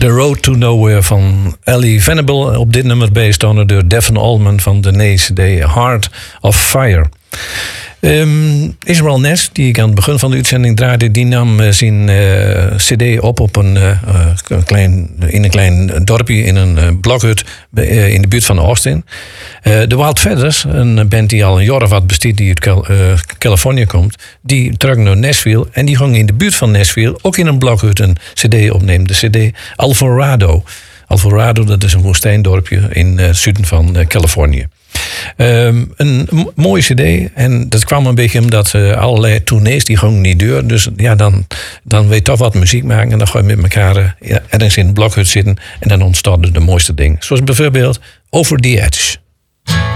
The Road to Nowhere van Ellie Venable. Op dit nummer bijstonden door Devon Allman van de CD Heart of Fire. Israel Ness, die ik aan het begin van de uitzending draaide, die nam zijn CD op in een klein dorpje in een blokhut in de buurt van Austin. De Wild Feathers, een band die al een jaar of wat bestaat, die uit Californië komt, die trukken naar Nashville en die gingen in de buurt van Nashville ook in een blokhut een CD opnemen. De CD Alvarado. Alvarado, dat is een woestijndorpje in het zuiden van Californië. Een mooie cd. En dat kwam een beetje omdat allerlei tournees die gingen niet door. Dus ja, dan weet je toch wat muziek maken. En dan ga je met elkaar ergens in een blokhut zitten. En dan ontstaat er de mooiste dingen. Zoals bijvoorbeeld Over the Edge.